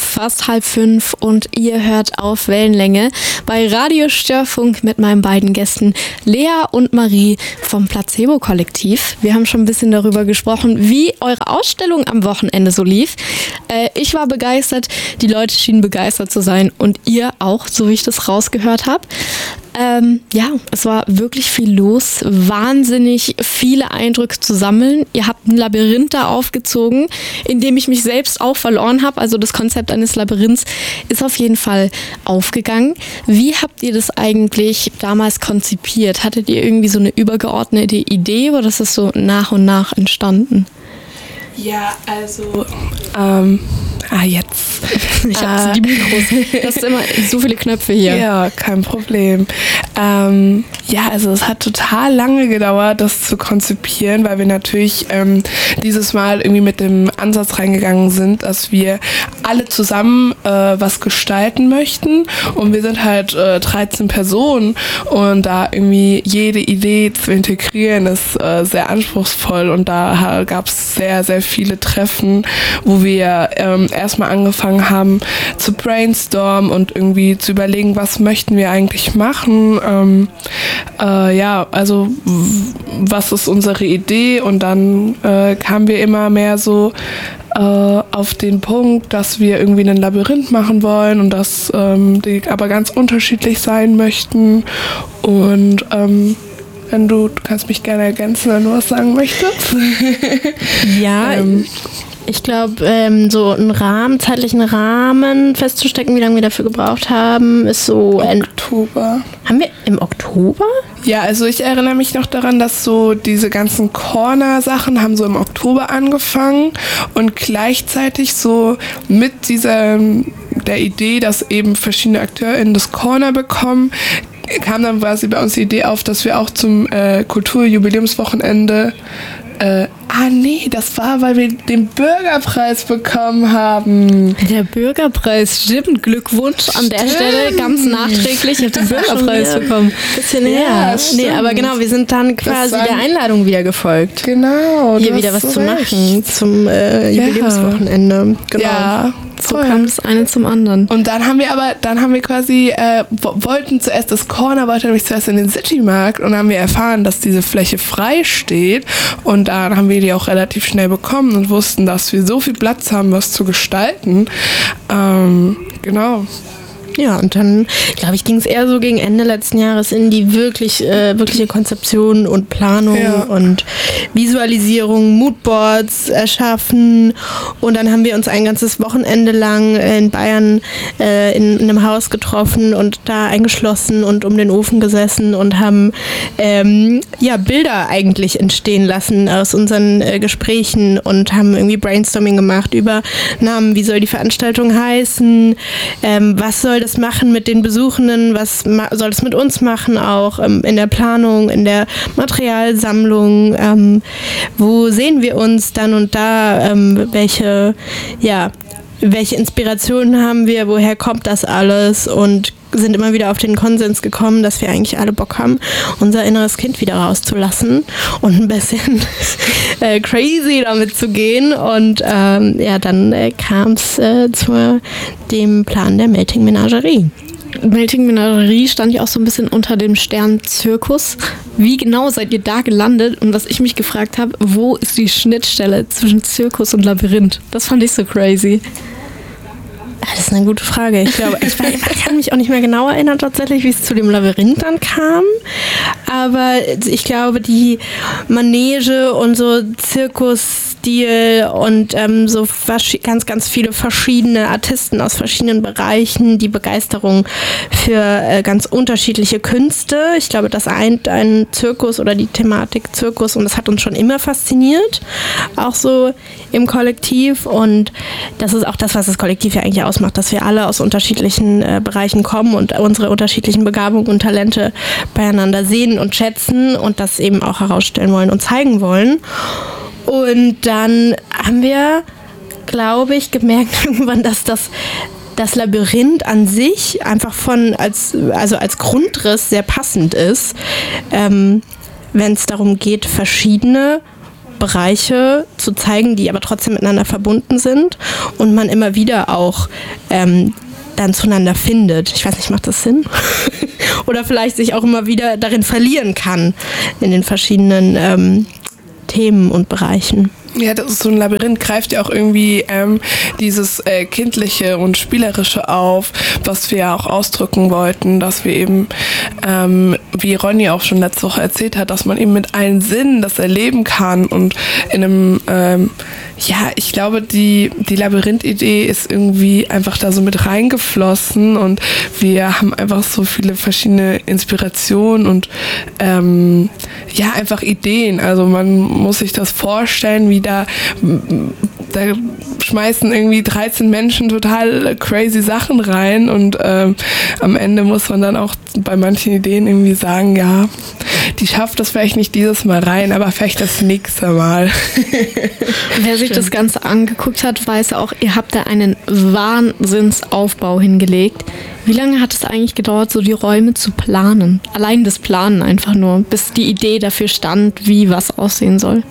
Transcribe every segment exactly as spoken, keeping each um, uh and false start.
fast halb fünf und ihr hört auf Wellenlänge bei Radio Störfunk mit meinen beiden Gästen Lea und Marie vom Placebo-Kollektiv. Wir haben schon ein bisschen darüber gesprochen, wie eure Ausstellung am Wochenende so lief. Äh, ich war begeistert, die Leute schienen begeistert zu sein und ihr auch, so wie ich das rausgehört habe. Ähm, ja, es war wirklich viel los, wahnsinnig viele Eindrücke zu sammeln. Ihr habt ein Labyrinth da aufgezogen, in dem ich mich selbst auch verloren habe. Also das Konzept eines Labyrinths ist auf jeden Fall aufgegangen. Wie habt ihr das eigentlich damals konzipiert? Hattet ihr irgendwie so eine übergeordnete Idee oder ist das so nach und nach entstanden? Ja, also, ähm, ah, jetzt. Ich habe äh, die Mikros. Das sind immer so viele Knöpfe hier. Ja, kein Problem. Ähm, ja, also es hat total lange gedauert, das zu konzipieren, weil wir natürlich ähm, dieses Mal irgendwie mit dem Ansatz reingegangen sind, dass wir alle zusammen äh, was gestalten möchten. Und wir sind halt äh, dreizehn Personen und da irgendwie jede Idee zu integrieren ist äh, sehr anspruchsvoll und da gab es sehr, sehr viele Treffen, wo wir ähm, erstmal angefangen haben zu brainstormen und irgendwie zu überlegen, was möchten wir eigentlich machen. Ähm, äh, ja, also was ist unsere Idee und dann äh, kamen wir immer mehr so äh, auf den Punkt, dass wir irgendwie ein Labyrinth machen wollen und dass ähm, die aber ganz unterschiedlich sein möchten und ähm, wenn du, du kannst mich gerne ergänzen, wenn du was sagen möchtest. Ja, ähm, ich glaube, ähm, so einen Rahmen, zeitlichen Rahmen festzustecken, wie lange wir dafür gebraucht haben, ist so Oktober. Haben wir im Oktober? Ja, also ich erinnere mich noch daran, dass so diese ganzen Corner-Sachen haben so im Oktober angefangen und gleichzeitig so mit dieser der Idee, dass eben verschiedene AkteurInnen das Corner bekommen, kam dann quasi bei uns die Idee auf, dass wir auch zum äh, Kulturjubiläumswochenende äh, ah nee, das war, weil wir den Bürgerpreis bekommen haben. Der Bürgerpreis, stimmt. Glückwunsch an der Stimmt. Stelle, ganz nachträglich, ich habe den Bürgerpreis bekommen. Bisschen her. Ja, nee, aber genau, wir sind dann quasi war, der Einladung wieder gefolgt. Genau. Hier wieder was so zu recht. machen zum äh, Jubiläumswochenende. Genau. Ja. So kam das eine zum anderen. Und dann haben wir aber, dann haben wir quasi, äh, wollten zuerst das Corner, wollten nämlich zuerst in den Citymarkt und dann haben wir erfahren, dass diese Fläche frei steht und dann haben wir die auch relativ schnell bekommen und wussten, dass wir so viel Platz haben, was zu gestalten. Ähm, genau. Ja, und dann, glaube ich, ging es eher so gegen Ende letzten Jahres in die wirklich, äh, wirkliche Konzeption und Planung ja. und Visualisierung, Moodboards erschaffen. Und dann haben wir uns ein ganzes Wochenende lang in Bayern äh, in, in einem Haus getroffen und da eingeschlossen und um den Ofen gesessen und haben ähm, ja, Bilder eigentlich entstehen lassen aus unseren äh, Gesprächen und haben irgendwie Brainstorming gemacht über Namen, wie soll die Veranstaltung heißen, ähm, was soll das machen mit den Besuchenden, was ma- soll es mit uns machen, auch ähm, in der Planung, in der Materialsammlung, ähm, wo sehen wir uns dann und da, ähm, welche, ja, welche Inspirationen haben wir, woher kommt das alles und sind immer wieder auf den Konsens gekommen, dass wir eigentlich alle Bock haben, unser inneres Kind wieder rauszulassen und ein bisschen äh, crazy damit zu gehen. Und ähm, ja, dann äh, kam es äh, zu dem Plan der Melting Menagerie. Melting Menagerie stand ja auch so ein bisschen unter dem Stern Zirkus. Wie genau seid ihr da gelandet? Und was ich mich gefragt habe, wo ist die Schnittstelle zwischen Zirkus und Labyrinth? Das fand ich so crazy. Das ist eine gute Frage. Ich glaube, ich, ich kann mich auch nicht mehr genau erinnern tatsächlich, wie es zu dem Labyrinth dann kam. Aber ich glaube, die Manege und so Zirkusstil und ähm, so ganz, ganz viele verschiedene Artisten aus verschiedenen Bereichen, die Begeisterung für äh, ganz unterschiedliche Künste. Ich glaube, das eint einen Zirkus oder die Thematik Zirkus und das hat uns schon immer fasziniert. Auch so im Kollektiv und das ist auch das, was das Kollektiv ja eigentlich ausmacht, dass wir alle aus unterschiedlichen äh, Bereichen kommen und unsere unterschiedlichen Begabungen und Talente beieinander sehen und schätzen und das eben auch herausstellen wollen und zeigen wollen. Und dann haben wir, glaube ich, gemerkt irgendwann, dass das, das Labyrinth an sich einfach von als, also als Grundriss sehr passend ist, ähm, wenn es darum geht, verschiedene Bereiche zu zeigen, die aber trotzdem miteinander verbunden sind und man immer wieder auch ähm, dann zueinander findet. Ich weiß nicht, macht das Sinn? Oder vielleicht sich auch immer wieder darin verlieren kann in den verschiedenen ähm, Themen und Bereichen. Ja, das ist so ein Labyrinth, greift ja auch irgendwie ähm, dieses äh, Kindliche und Spielerische auf, was wir ja auch ausdrücken wollten, dass wir eben, ähm, wie Ronny auch schon letzte Woche erzählt hat, dass man eben mit allen Sinnen das erleben kann und in einem, ähm, ja, ich glaube, die, die Labyrinth-Idee ist irgendwie einfach da so mit reingeflossen und wir haben einfach so viele verschiedene Inspirationen und ähm, ja, einfach Ideen. Also man muss sich das vorstellen, wie da, da schmeißen irgendwie dreizehn Menschen total crazy Sachen rein und ähm, am Ende muss man dann auch bei manchen Ideen irgendwie sagen, ja, die schafft das vielleicht nicht dieses Mal rein, aber vielleicht das nächste Mal. Wer sich das Ganze angeguckt hat, weiß auch, ihr habt da einen Wahnsinnsaufbau hingelegt. Wie lange hat es eigentlich gedauert, so die Räume zu planen? Allein das Planen einfach nur, bis die Idee dafür stand, wie was aussehen soll.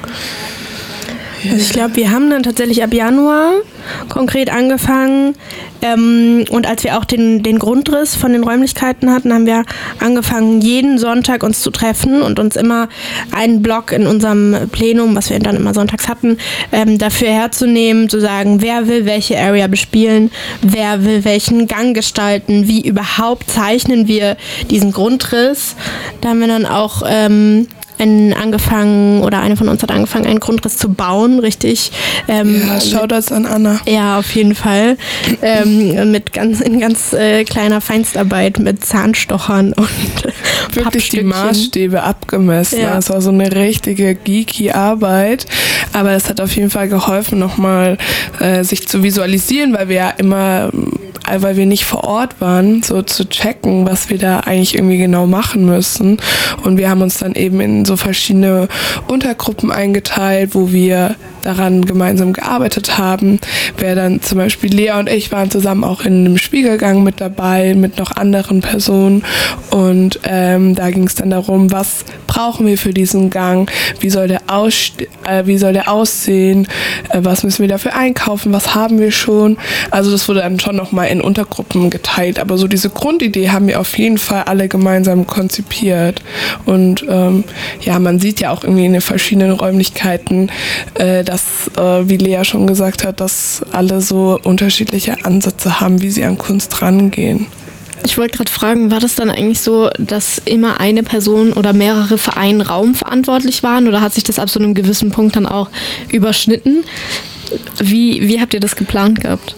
Also ich glaube, wir haben dann tatsächlich ab Januar konkret angefangen ähm, und als wir auch den, den Grundriss von den Räumlichkeiten hatten, haben wir angefangen, jeden Sonntag uns zu treffen und uns immer einen Block in unserem Plenum, was wir dann immer sonntags hatten, ähm, dafür herzunehmen, zu sagen, wer will welche Area bespielen, wer will welchen Gang gestalten, wie überhaupt zeichnen wir diesen Grundriss. Da haben wir dann auch ähm, Ein angefangen oder eine von uns hat angefangen, einen Grundriss zu bauen, richtig. Ähm, ja, schaut das an Anna. Ja, auf jeden Fall. ähm, mit ganz, in ganz äh, kleiner Feinstarbeit mit Zahnstochern und wirklich die Maßstäbe abgemessen. Ja. Das war so eine richtige geeky Arbeit. Aber es hat auf jeden Fall geholfen, nochmal äh, sich zu visualisieren, weil wir ja immer, weil wir nicht vor Ort waren, so zu checken, was wir da eigentlich irgendwie genau machen müssen. Und wir haben uns dann eben in so verschiedene Untergruppen eingeteilt, wo wir daran gemeinsam gearbeitet haben. Wer dann zum Beispiel Lea und ich waren zusammen auch in einem Spiegelgang mit dabei, mit noch anderen Personen und ähm, da ging es dann darum, was brauchen wir für diesen Gang, wie soll der, ausste- äh, wie soll der aussehen, äh, was müssen wir dafür einkaufen, was haben wir schon. Also das wurde dann schon nochmal in Untergruppen geteilt, aber so diese Grundidee haben wir auf jeden Fall alle gemeinsam konzipiert und ähm, ja, man sieht ja auch irgendwie in den verschiedenen Räumlichkeiten, äh, dass, äh, wie Lea schon gesagt hat, dass alle so unterschiedliche Ansätze haben, wie sie an Kunst rangehen. Ich wollte gerade fragen, war das dann eigentlich so, dass immer eine Person oder mehrere für einen Raum verantwortlich waren oder hat sich das ab so einem gewissen Punkt dann auch überschnitten? Wie, wie habt ihr das geplant gehabt?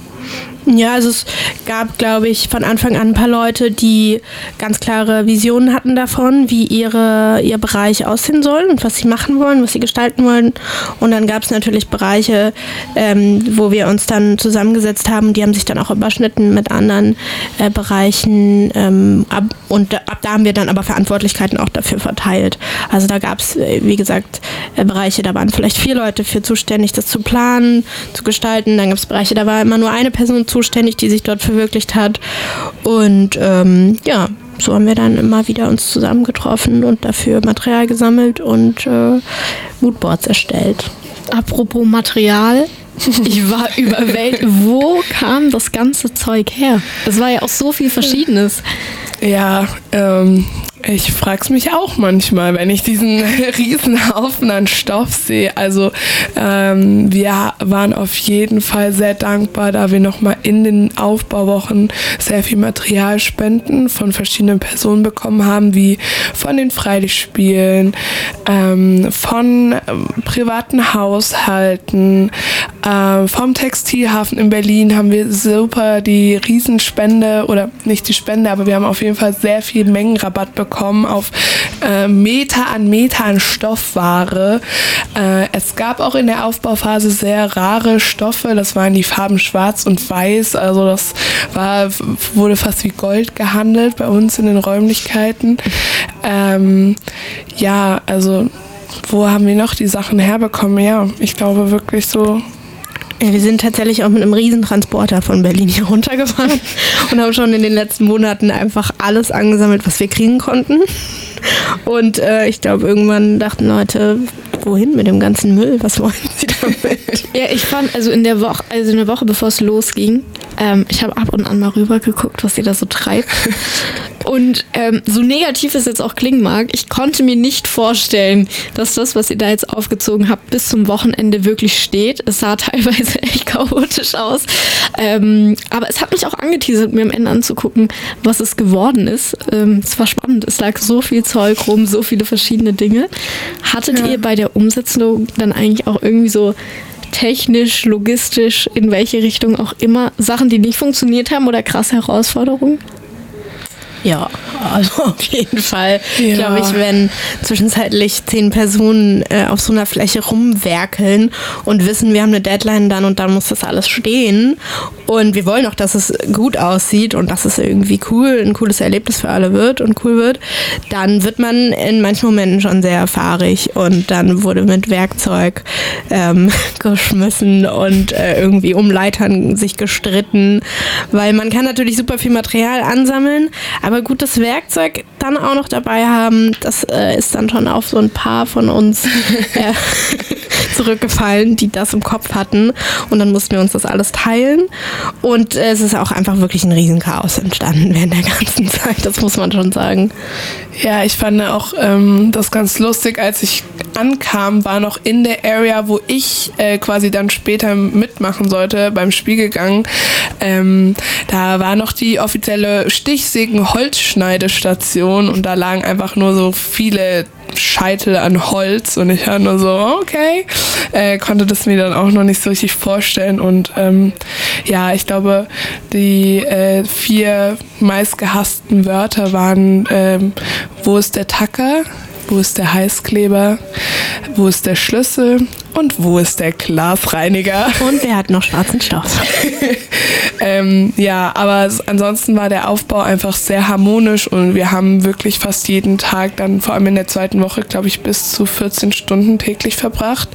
Ja, also es gab, glaube ich, von Anfang an ein paar Leute, die ganz klare Visionen hatten davon, wie ihre, ihr Bereich aussehen soll und was sie machen wollen, was sie gestalten wollen. Und dann gab es natürlich Bereiche, ähm, wo wir uns dann zusammengesetzt haben. Die haben sich dann auch überschnitten mit anderen äh, Bereichen. Ähm, ab, und da, ab da haben wir dann aber Verantwortlichkeiten auch dafür verteilt. Also da gab es, äh, wie gesagt, äh, Bereiche, da waren vielleicht vier Leute für zuständig, das zu planen, zu gestalten. Dann gab es Bereiche, da war immer nur eine Person zuständig, die sich dort verwirklicht hat. Und ähm, ja, so haben wir dann immer wieder uns zusammengetroffen und dafür Material gesammelt und äh, Moodboards erstellt. Apropos Material, ich war überwältigt. Wo kam das ganze Zeug her? Es war ja auch so viel Verschiedenes. Ja, ähm, ich frag's mich auch manchmal, wenn ich diesen riesen Haufen an Stoff sehe. Also ähm, wir waren auf jeden Fall sehr dankbar, da wir nochmal in den Aufbauwochen sehr viel Materialspenden von verschiedenen Personen bekommen haben, wie von den Freilichtspielen, ähm, von ähm, privaten Haushalten, äh, vom Textilhafen in Berlin haben wir super die Riesenspende, oder nicht die Spende, aber wir haben auf jeden Fall sehr viel Mengenrabatt bekommen auf äh, Meter an Meter an Stoffware. Äh, es gab auch in der Aufbauphase sehr rare Stoffe, das waren die Farben Schwarz und Weiß, also das war, wurde fast wie Gold gehandelt bei uns in den Räumlichkeiten. Ähm, ja, also wo haben wir noch die Sachen herbekommen? Ja, ich glaube wirklich so. Ja, wir sind tatsächlich auch mit einem Riesentransporter von Berlin hier runtergefahren und haben schon in den letzten Monaten einfach alles angesammelt, was wir kriegen konnten. Und äh, ich glaube, irgendwann dachten Leute, wohin mit dem ganzen Müll? Was wollen Sie damit? Ja, ich fand, also in der Woche, also in der Woche, bevor es losging, ähm, ich habe ab und an mal rübergeguckt, was ihr da so treibt. Und ähm, so negativ es jetzt auch klingen mag, ich konnte mir nicht vorstellen, dass das, was ihr da jetzt aufgezogen habt, bis zum Wochenende wirklich steht. Es sah teilweise echt chaotisch aus. Ähm, aber es hat mich auch angeteasert, mir am Ende anzugucken, was es geworden ist. Ähm, es war spannend. Es lag so viel Zeug rum, so viele verschiedene Dinge. Hattet ja. ihr bei der Umsetzung dann eigentlich auch irgendwie so technisch, logistisch, in welche Richtung auch immer, Sachen, die nicht funktioniert haben oder krasse Herausforderungen? Ja, also auf jeden Fall, ja. glaube ich, wenn zwischenzeitlich zehn Personen äh, auf so einer Fläche rumwerkeln und wissen, wir haben eine Deadline dann und dann muss das alles stehen und wir wollen auch, dass es gut aussieht und dass es irgendwie cool, ein cooles Erlebnis für alle wird und cool wird, dann wird man in manchen Momenten schon sehr fahrig und dann wurde mit Werkzeug ähm, geschmissen und äh, irgendwie um Leitern sich gestritten, weil man kann natürlich super viel Material ansammeln, aber gutes Werkzeug dann auch noch dabei haben, das äh, ist dann schon auf so ein paar von uns äh, zurückgefallen, die das im Kopf hatten und dann mussten wir uns das alles teilen und äh, es ist auch einfach wirklich ein Riesenchaos entstanden während der ganzen Zeit, das muss man schon sagen. Ja, ich fand auch ähm, das ganz lustig, als ich ankam, war noch in der Area, wo ich äh, quasi dann später mitmachen sollte, beim Spiel gegangen. Ähm, da war noch die offizielle Stichsägen-Holzschneidestation und da lagen einfach nur so viele Scheitel an Holz und ich war nur so, okay, äh, konnte das mir dann auch noch nicht so richtig vorstellen und ähm, ja, ich glaube, die äh, vier meistgehassten Wörter waren, ähm, wo ist der Tacker? Wo ist der Heißkleber? Wo ist der Schlüssel? Und wo ist der Glasreiniger? Und wer hat noch schwarzen Stoff? ähm, ja, aber ansonsten war der Aufbau einfach sehr harmonisch und wir haben wirklich fast jeden Tag dann, vor allem in der zweiten Woche, glaube ich, bis zu vierzehn Stunden täglich verbracht.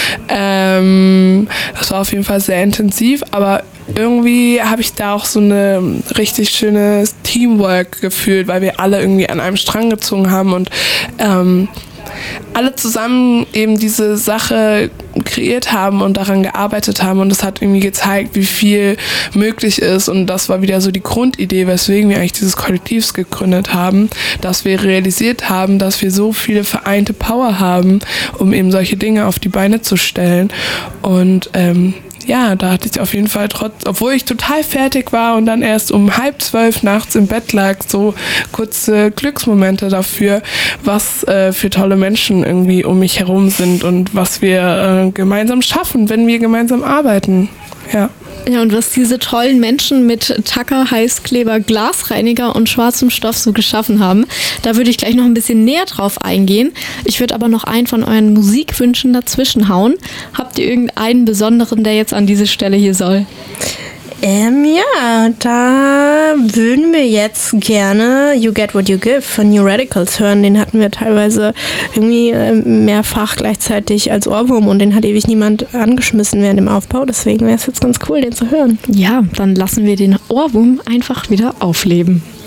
Ähm, das war auf jeden Fall sehr intensiv, aber irgendwie habe ich da auch so eine richtig schöne Teamwork gefühlt, weil wir alle irgendwie an einem Strang gezogen haben und ähm, alle zusammen eben diese Sache kreiert haben und daran gearbeitet haben und es hat irgendwie gezeigt, wie viel möglich ist und das war wieder so die Grundidee, weswegen wir eigentlich dieses Kollektivs gegründet haben, dass wir realisiert haben, dass wir so viele vereinte Power haben, um eben solche Dinge auf die Beine zu stellen und ähm, ja, da hatte ich auf jeden Fall trotz, obwohl ich total fertig war und dann erst um halb zwölf nachts im Bett lag, so kurze Glücksmomente dafür, was äh, für tolle Menschen irgendwie um mich herum sind und was wir äh, gemeinsam schaffen, wenn wir gemeinsam arbeiten. Ja. Ja, und was diese tollen Menschen mit Tacker, Heißkleber, Glasreiniger und schwarzem Stoff so geschaffen haben, da würde ich gleich noch ein bisschen näher drauf eingehen. Ich würde aber noch einen von euren Musikwünschen dazwischen hauen. Habt ihr irgendeinen besonderen, der jetzt an diese Stelle hier soll? Ähm, ja, da würden wir jetzt gerne You Get What You Give von New Radicals hören. Den hatten wir teilweise irgendwie mehrfach gleichzeitig als Ohrwurm und den hat ewig niemand angeschmissen während dem Aufbau. Deswegen wäre es jetzt ganz cool, den zu hören. Ja, dann lassen wir den Ohrwurm einfach wieder aufleben.